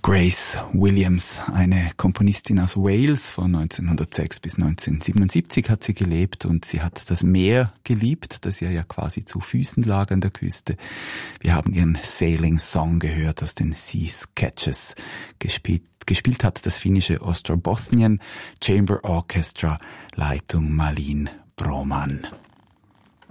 Grace Williams, eine Komponistin aus Wales, von 1906 bis 1977 hat sie gelebt und sie hat das Meer geliebt, das ihr ja quasi zu Füßen lag an der Küste. Wir haben ihren Sailing Song gehört aus den Sea Sketches. Gespielt hat das finnische Ostrobothnian Chamber Orchestra, Leitung Malin Broman.